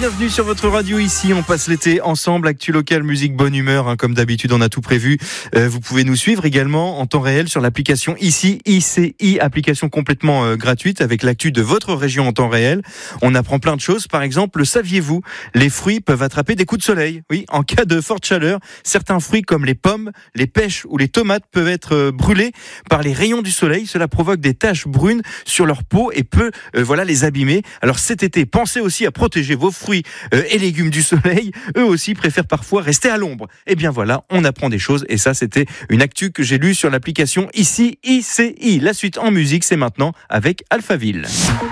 bienvenue sur votre radio ici. On passe l'été ensemble. Actu local, musique, bonne humeur. Comme d'habitude, on a tout prévu. Vous pouvez nous suivre également en temps réel sur l'application ICI, ICI, application complètement gratuite avec l'actu de votre région en temps réel. On apprend plein de choses. Par exemple, le saviez-vous ? Les fruits peuvent attraper des coups de soleil. Oui, en cas de forte chaleur, certains fruits comme les pommes, les pêches ou les tomates peuvent être brûlés par les rayons du soleil. Cela provoque des taches brunes sur leur peau et peut les abîmer. Alors cet été, pensez aussi à protéger vos fruits et légumes du soleil. Eux aussi préfèrent parfois rester à l'ombre. Et bien voilà, on apprend des choses. Et ça, c'était une actu que j'ai lue sur l'application ICI, ICI. La suite en musique, c'est maintenant avec Alphaville.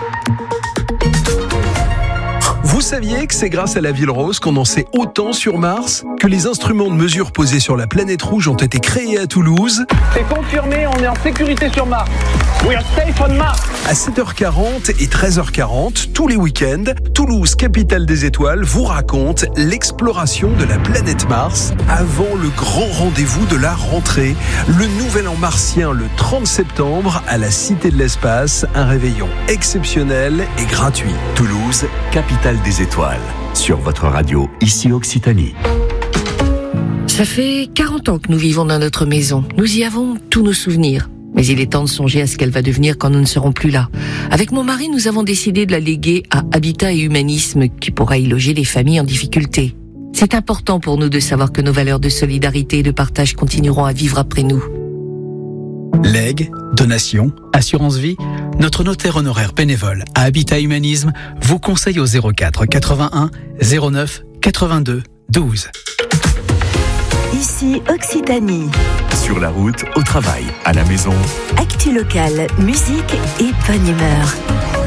Vous saviez que c'est grâce à la Ville Rose qu'on en sait autant sur Mars ? Que les instruments de mesure posés sur la planète rouge ont été créés à Toulouse ? C'est confirmé, on est en sécurité sur Mars. We are safe on Mars. À 7h40 et 13h40, tous les week-ends, Toulouse, capitale des étoiles, vous raconte l'exploration de la planète Mars avant le grand rendez-vous de la rentrée. Le nouvel an martien le 30 septembre à la Cité de l'Espace, un réveillon exceptionnel et gratuit. Toulouse, capitale des étoiles, sur votre radio, ici Occitanie. Ça fait 40 ans que nous vivons dans notre maison. Nous y avons tous nos souvenirs. Mais il est temps de songer à ce qu'elle va devenir quand nous ne serons plus là. Avec mon mari, nous avons décidé de la léguer à Habitat et Humanisme, qui pourra y loger les familles en difficulté. C'est important pour nous de savoir que nos valeurs de solidarité et de partage continueront à vivre après nous. Legs, donations, assurance vie, notre notaire honoraire bénévole à Habitat Humanisme vous conseille au 04 81 09 82 12. Ici Occitanie. Sur la route, au travail, à la maison. Actu locale, musique et bonne humeur.